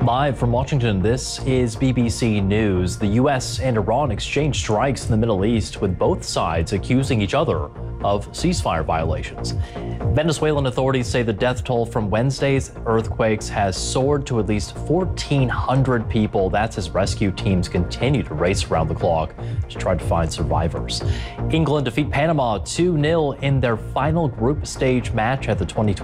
Live from Washington, this is BBC News. The U.S. and Iran exchanged strikes in the Middle East, with both sides accusing each other of ceasefire violations. Venezuelan authorities say the death toll from Wednesday's earthquakes has soared to at least 1,400 people. That's as rescue teams continue to race around the clock to try to find survivors. England defeat Panama 2-0 in their final group stage match at the 2020